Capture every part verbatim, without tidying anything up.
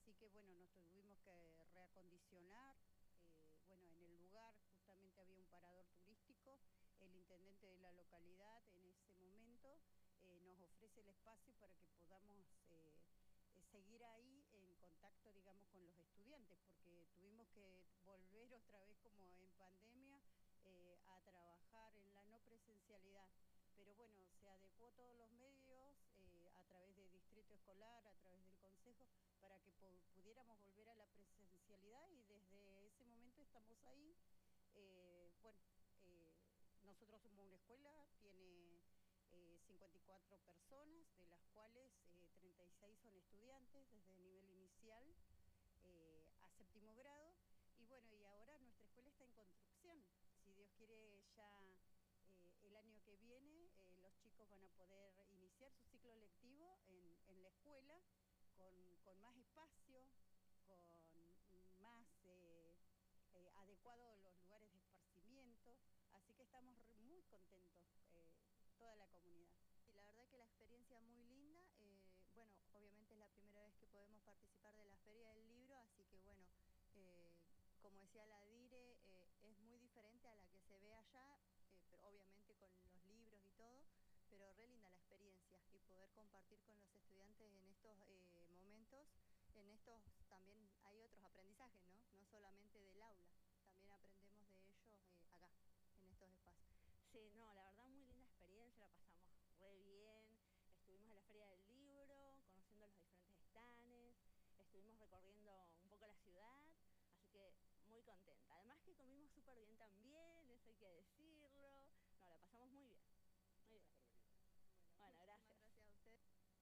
así que bueno, nos tuvimos que reacondicionar. Eh, bueno, en el lugar justamente había un parador turístico, el intendente de la localidad en ese momento eh, nos ofrece el espacio para que podamos eh, eh, seguir ahí en contacto, digamos, con los estudiantes, porque tuvimos que volver otra vez como en pandemia eh, a trabajar en la no presencialidad. Pero bueno, se adecuó todos los medios eh, a través de distrito escolar, a través del consejo, para que pudiéramos volver a la presencialidad y desde ese momento estamos ahí. Eh, bueno, eh, nosotros somos una escuela, tiene eh, cincuenta y cuatro personas, de las cuales eh, treinta y seis son estudiantes desde el nivel inicial eh, a séptimo grado. Y bueno, y ahora nuestra escuela está en construcción. Si Dios quiere, ya eh, el año que viene eh, los chicos van a poder iniciar su ciclo lectivo en, en la escuela con, con más espacio, con más eh, eh, adecuados los lugares de esparcimiento. Así que estamos muy contentos, eh, toda la comunidad. Y la verdad que la experiencia muy linda, eh, bueno, obviamente es la primera vez que podemos participar de la Feria del Libro, así que bueno, eh, como decía la Dire, eh, es muy diferente a la que se ve allá, eh, pero obviamente con los libros y todo, pero re linda la experiencia y poder compartir con los estudiantes en estos eh, momentos, en estos también hay otros aprendizajes, ¿no? No solamente del aula, también aprendemos de ellos eh, acá, en estos espacios. Sí, no, la verdad muy linda experiencia, la pasamos re bien, estuvimos en la Feria del Libro, conociendo los diferentes stands, estuvimos recorriendo un poco la ciudad, así que muy contenta. Además que comimos súper bien también, eso hay que decirlo, no, la pasamos muy bien. Muy bien. Bueno, bueno gracias. Gracias a ustedes.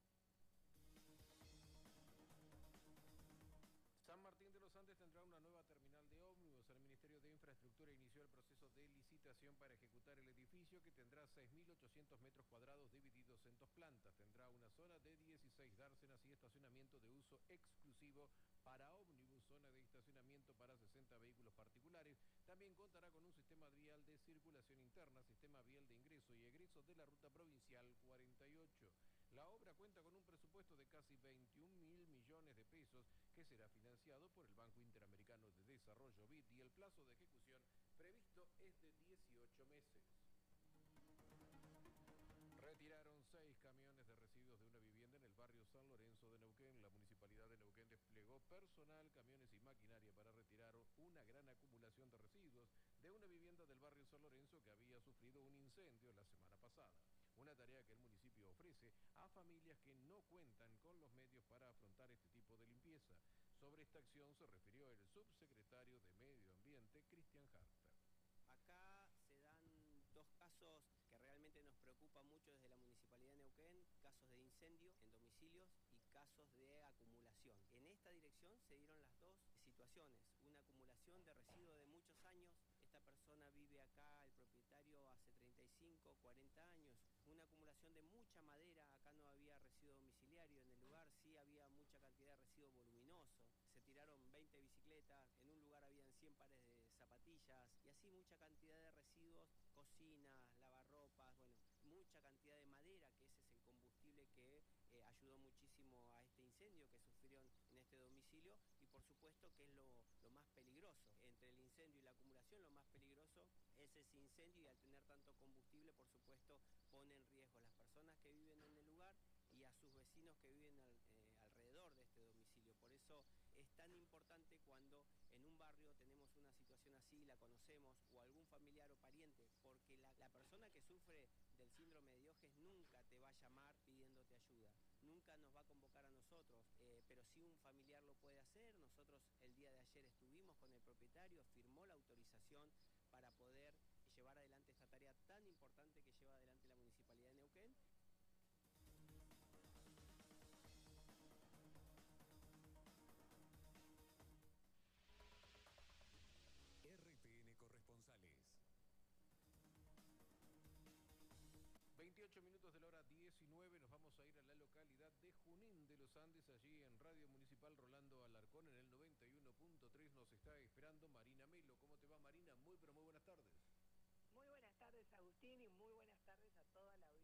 San Martín de los Andes tendrá una nueva terminal de ómnibus. El Ministerio de Infraestructura inició el proceso de licitación para ejecutar el edificio, que tendrá seis mil ochocientos metros cuadrados divididos en dos plantas. Tendrá una zona de dieciséis dársenas y estacionamiento de uso exclusivo para ómnibus, zona de estacionamiento para sesenta vehículos particulares. También contará con un sistema vial de circulación interna, sistema vial de ingreso y egreso de la ruta provincial cuarenta y ocho. La obra cuenta con un presupuesto de casi veintiún mil millones de pesos, que será financiado por el Banco Interamericano de Desarrollo, B I D, y el plazo de ejecución previsto es de dieciocho meses. Retiraron seis camiones de residuos de una vivienda en el barrio San Lorenzo de Neuquén. La Municipalidad de Neuquén desplegó personal, camiones y maquinaria para retirar una gran acumulación de residuos de una vivienda del barrio San Lorenzo que había sufrido un incendio la semana pasada. Una tarea que el municipio ofrece a familias que no cuentan con los medios para afrontar este tipo de limpieza. Sobre esta acción se refirió el subsecretario de Medio Ambiente, Cristian Harfer. Acá se dan dos casos que realmente nos preocupan mucho desde la Municipalidad de Neuquén, casos de incendio en domicilios y casos de acumulación. En esta dirección se dieron las dos situaciones, una acumulación de residuos de muchos años. Esta persona vive acá, el propietario, hace treinta y cinco, cuarenta años. Una acumulación de mucha madera, acá no había residuo domiciliario, en el lugar sí había mucha cantidad de residuo voluminoso. Se tiraron veinte bicicletas, en un lugar habían cien pares de zapatillas y así mucha cantidad de residuos, cocinas, lavarropas, bueno, mucha cantidad de madera, que ese es el combustible que eh, ayudó muchísimo a este incendio que sufrieron en este domicilio, y por supuesto que es lo, lo más peligroso. Entre el incendio y la acumulación, lo más peligroso es ese incendio, y al tener tanto combustible, por supuesto, pone en riesgo a las personas que viven en el lugar y a sus vecinos que viven al, eh, alrededor de este domicilio. Por eso es tan importante cuando en un barrio tenemos una situación así, la conocemos, o algún familiar o pariente, porque la, la persona que sufre del síndrome de Diógenes nunca te va a llamar pidiéndote ayuda, nunca nos va a convocar a nosotros, eh, pero si un familiar lo puede hacer. Nosotros el día de ayer estuvimos con el propietario, firmó la autorización para poder llevar adelante esta tarea tan importante que lleva adelante la Municipalidad de Neuquén. R T N Corresponsales. veintiocho minutos de la hora diecinueve, nos vamos a ir a la localidad de Junín de los Andes. Allí en Radio Municipal Rolando Alarcón, en el noventa y uno punto tres, nos está esperando Marina Melo. ¿Cómo te va, Marina? Muy, pero muy buenas tardes. Muy buenas tardes, Agustín, y muy buenas tardes a toda la